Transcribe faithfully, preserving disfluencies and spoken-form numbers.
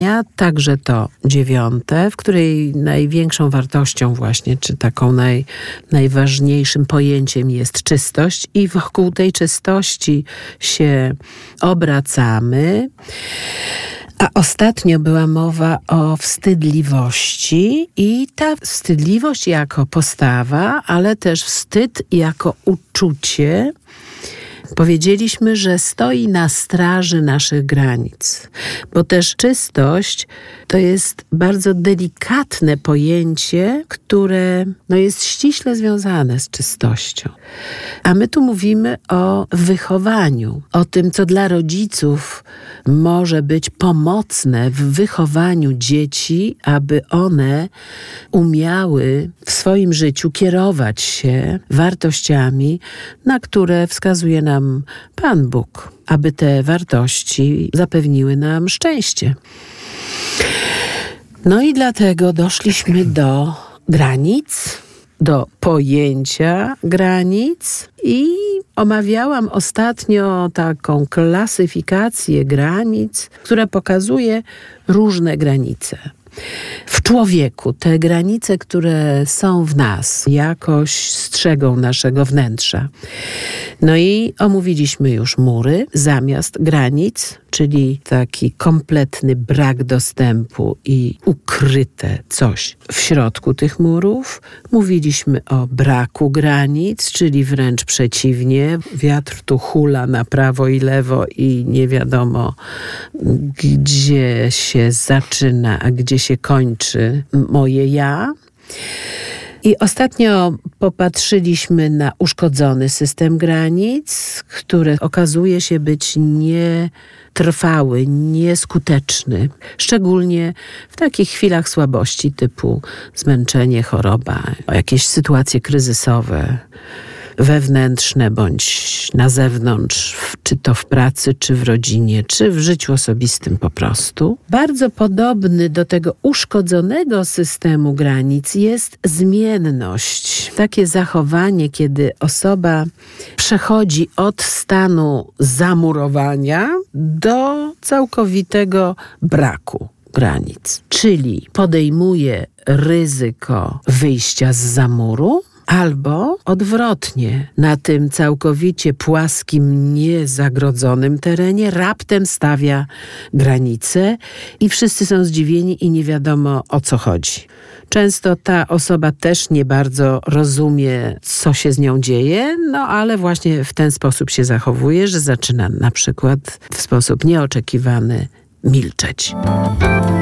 A także to dziewiąte, w której największą wartością właśnie, czy taką naj, najważniejszym pojęciem jest czystość i wokół tej czystości się obracamy. A ostatnio była mowa o wstydliwości i ta wstydliwość jako postawa, ale też wstyd jako uczucie. Powiedzieliśmy, że stoi na straży naszych granic, bo też czystość to jest bardzo delikatne pojęcie, które no, jest ściśle związane z czystością. A my tu mówimy o wychowaniu, o tym, co dla rodziców może być pomocne w wychowaniu dzieci, aby one umiały w swoim życiu kierować się wartościami, na które wskazuje nam Pan Bóg, aby te wartości zapewniły nam szczęście. No i dlatego doszliśmy do granic, do pojęcia granic i omawiałam ostatnio taką klasyfikację granic, która pokazuje różne granice. W człowieku te granice, które są w nas, jakoś strzegą naszego wnętrza. No i omówiliśmy już mury zamiast granic, czyli taki kompletny brak dostępu i ukryte coś w środku tych murów. Mówiliśmy o braku granic, czyli wręcz przeciwnie. Wiatr tu hula na prawo i lewo i nie wiadomo, gdzie się zaczyna, a gdzie się kończy moje ja. I ostatnio popatrzyliśmy na uszkodzony system granic, który okazuje się być nietrwały, nieskuteczny. Szczególnie w takich chwilach słabości typu zmęczenie, choroba, jakieś sytuacje kryzysowe, wewnętrzne bądź na zewnątrz, czy to w pracy, czy w rodzinie, czy w życiu osobistym po prostu. Bardzo podobny do tego uszkodzonego systemu granic jest zmienność. Takie zachowanie, kiedy osoba przechodzi od stanu zamurowania do całkowitego braku granic. Czyli podejmuje ryzyko wyjścia z zamuru, albo odwrotnie, na tym całkowicie płaskim, niezagrodzonym terenie raptem stawia granice i wszyscy są zdziwieni i nie wiadomo, o co chodzi. Często ta osoba też nie bardzo rozumie, co się z nią dzieje, no ale właśnie w ten sposób się zachowuje, że zaczyna na przykład w sposób nieoczekiwany milczeć.